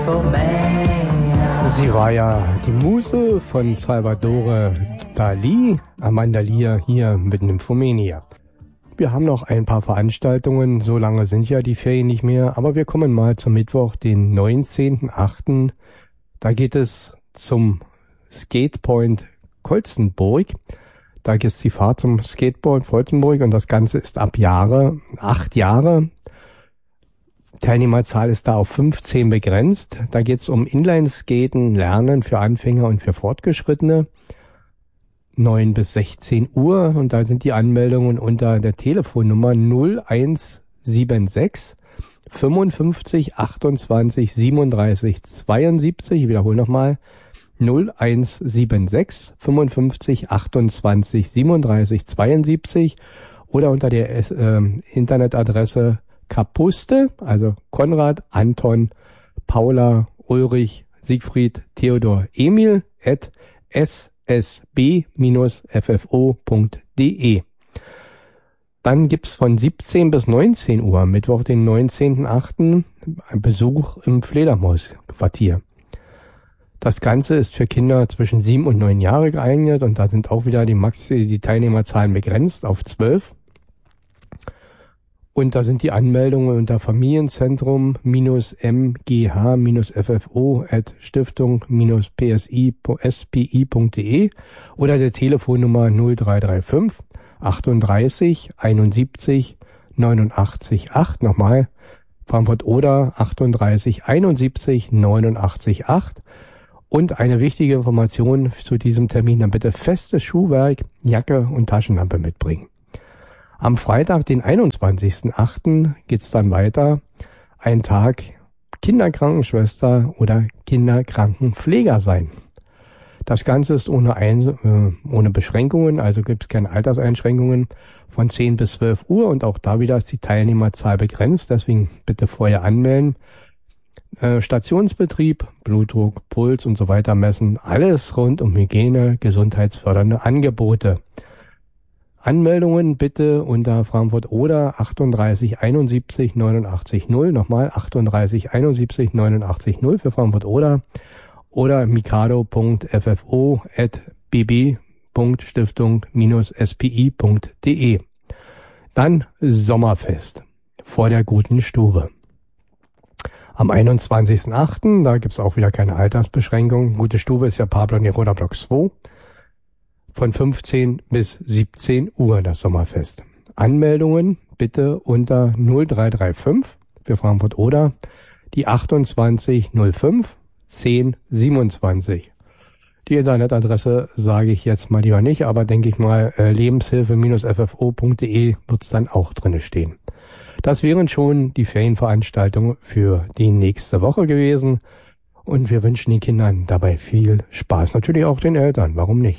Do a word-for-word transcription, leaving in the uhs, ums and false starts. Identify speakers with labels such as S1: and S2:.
S1: for man.
S2: Sie war ja die Muse von Salvador Dali, Amanda Lear hier mit Nymphomania. Wir haben noch ein paar Veranstaltungen, so lange sind ja die Ferien nicht mehr, aber wir kommen mal zum Mittwoch, den neunzehnten achten Da geht es zum Skatepoint Kolzenburg. Da gibt es die Fahrt zum Skateboard Kolzenburg und das Ganze ist ab Jahre, acht Jahre. Teilnehmerzahl ist da auf fünfzehn begrenzt. Da geht es um Inlineskaten, Lernen für Anfänger und für Fortgeschrittene. neun bis sechzehn Uhr und da sind die Anmeldungen unter der Telefonnummer null eins sieben sechs fünfundfünfzig achtundzwanzig siebenunddreißig zweiundsiebzig. Ich wiederhole nochmal. null eins sieben sechs fünfundfünfzig achtundzwanzig siebenunddreißig zweiundsiebzig oder unter der äh, Internetadresse Kapuste, also Konrad, Anton, Paula, Ulrich, Siegfried, Theodor, Emil at s s b f f o punkt d e. Dann gibt's von siebzehn bis neunzehn Uhr, Mittwoch, den neunzehnten achten ein Besuch im Fledermausquartier. Das Ganze ist für Kinder zwischen sieben und neun Jahre geeignet und da sind auch wieder die Maxi, die Teilnehmerzahlen begrenzt auf zwölf. Und da sind die Anmeldungen unter Familienzentrum-M G H-F F O at Stiftung-P S P I punkt D E oder der Telefonnummer null drei drei fünf achtunddreißig einundsiebzig neunundachtzig acht. Nochmal, Frankfurt-Oder achtunddreißig einundsiebzig neunundachtzig acht. Und eine wichtige Information zu diesem Termin, dann bitte festes Schuhwerk, Jacke und Taschenlampe mitbringen. Am Freitag, den einundzwanzigsten achten geht's dann weiter. Ein Tag Kinderkrankenschwester oder Kinderkrankenpfleger sein. Das Ganze ist ohne, Ein äh, ohne Beschränkungen, also gibt's keine Alterseinschränkungen, von zehn bis zwölf Uhr und auch da wieder ist die Teilnehmerzahl begrenzt, deswegen bitte vorher anmelden. Äh, Stationsbetrieb, Blutdruck, Puls und so weiter messen, alles rund um Hygiene, gesundheitsfördernde Angebote. Anmeldungen bitte unter Frankfurt-Oder achtunddreißig einundsiebzig neunundachtzig null, nochmal achtunddreißig einundsiebzig neunundachtzig null für Frankfurt-Oder oder mikado punkt f f o at b b punkt stiftung S P I punkt D E. Dann Sommerfest vor der guten Stube. Am einundzwanzigsten achten da gibt's auch wieder keine Altersbeschränkung. Gute Stube ist ja Pablo Neruda Block zwei. Von fünfzehn bis siebzehn Uhr das Sommerfest. Anmeldungen bitte unter null drei drei fünf für Frankfurt-Oder, die achtundzwanzig null fünf zehn siebenundzwanzig. Die Internetadresse sage ich jetzt mal lieber nicht, aber denke ich mal, äh, lebenshilfe F F O punkt D E wird es dann auch drinne stehen. Das wären schon die Ferienveranstaltungen für die nächste Woche gewesen und wir wünschen den Kindern dabei viel Spaß, natürlich auch den Eltern, warum nicht?